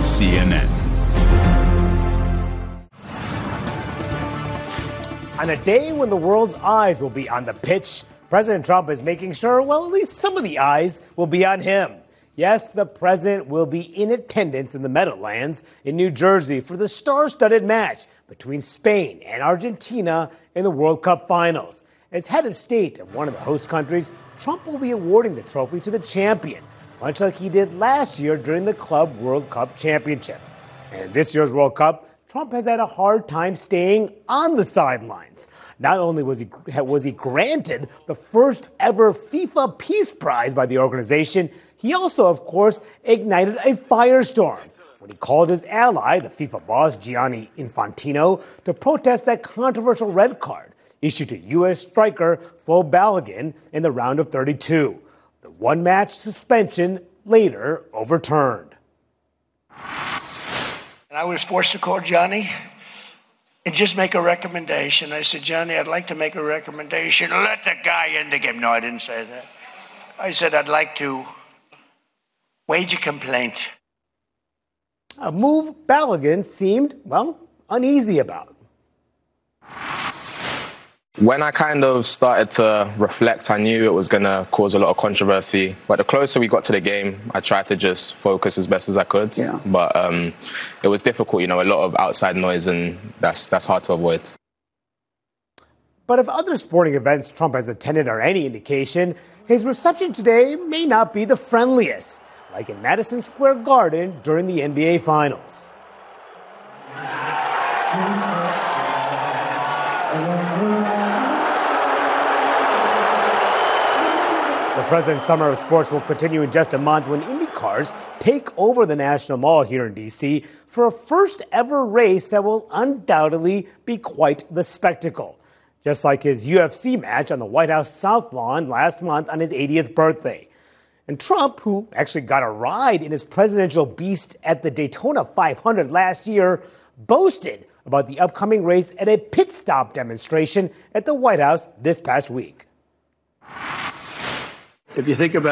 CNN. On a day when the world's eyes will be on the pitch, President Trump is making sure, well, at least some of the eyes will be on him. Yes, the president will be in attendance in the Meadowlands in New Jersey for the star-studded match between Spain and Argentina in the World Cup finals. As head of state of one of the host countries, Trump will be awarding the trophy to the champion, much like he did last year during the Club World Cup Championship. And in this year's World Cup, Trump has had a hard time staying on the sidelines. Not only was he granted the first ever FIFA Peace Prize by the organization, he also, of course, ignited a firestorm when he called his ally, the FIFA boss Gianni Infantino, to protest that controversial red card issued to U.S. striker Flo Balogun in the round of 32. The one-match suspension later overturned. I was forced to call Johnny and just make a recommendation. I said, Johnny, I'd like to make a recommendation. Let the guy in the game. No, I didn't say that. I said, I'd like to wage a complaint. A move Balogun seemed, well, uneasy about. When I kind of started to reflect, I knew it was going to cause a lot of controversy. But the closer we got to the game, I tried to just focus as best as I could. Yeah. But it was difficult, a lot of outside noise, and that's hard to avoid. But if other sporting events Trump has attended are any indication, his reception today may not be the friendliest, like in Madison Square Garden during the NBA Finals. The president's summer of sports will continue in just a month when Indy cars take over the National Mall here in D.C. for a first ever race that will undoubtedly be quite the spectacle. Just like his UFC match on the White House South Lawn last month on his 80th birthday. And Trump, who actually got a ride in his presidential beast at the Daytona 500 last year, boasted about the upcoming race at a pit stop demonstration at the White House this past week. If you think about